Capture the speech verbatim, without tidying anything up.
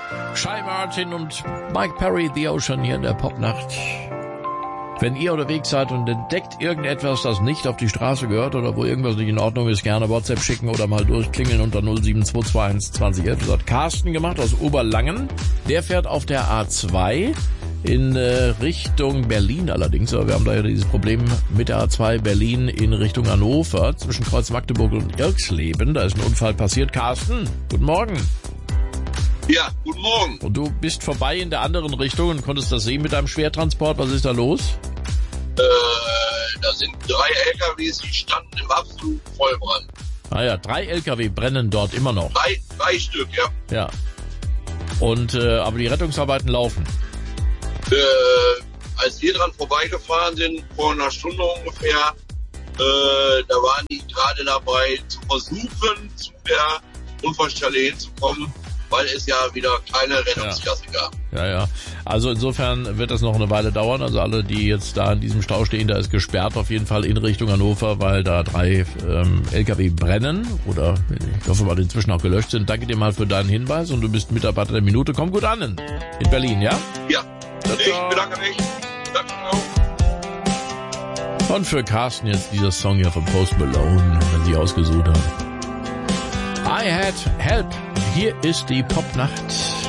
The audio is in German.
Shy Martin und Mike Perry, The Ocean hier in der Popnacht. Wenn ihr unterwegs seid und entdeckt irgendetwas, das nicht auf die Straße gehört oder wo irgendwas nicht in Ordnung ist, gerne WhatsApp schicken oder mal durchklingeln unter null sieben zwei zwei eins zwanzig elf. Das hat Carsten gemacht aus Oberlangen. Der fährt auf der A zwei in äh, Richtung Berlin allerdings. Aber wir haben da ja dieses Problem mit der A zwei Berlin in Richtung Hannover zwischen Kreuz Magdeburg und Irxleben. Da ist ein Unfall passiert. Carsten, guten Morgen. Ja, guten Morgen. Und du bist vorbei in der anderen Richtung und konntest das sehen mit deinem Schwertransport. Was ist da los? Äh, da sind drei L K Ws, die standen im absoluten Vollbrand. Ah ja, drei L K W brennen dort immer noch. Drei, drei Stück, ja. Ja. Und, äh, aber die Rettungsarbeiten laufen. Äh, als wir dran vorbeigefahren sind, vor einer Stunde ungefähr, äh, da waren die gerade dabei zu versuchen, zu der Unfallstelle hinzukommen, weil es ja wieder keine Rettungsgasse ja. gab. Ja, ja. Also insofern wird das noch eine Weile dauern. Also alle, die jetzt da in diesem Stau stehen, da ist gesperrt auf jeden Fall in Richtung Hannover, weil da drei ähm, L K W brennen oder ich hoffe mal inzwischen auch gelöscht sind. Danke dir mal für deinen Hinweis und du bist Mitarbeiter der Minute. Komm gut an in Berlin, ja? Ja. Ich bedanke mich. Danke auch. Und für Carsten jetzt dieser Song hier von Post Malone, wenn sie ausgesucht haben. I Had Help. Hier ist die Popnacht.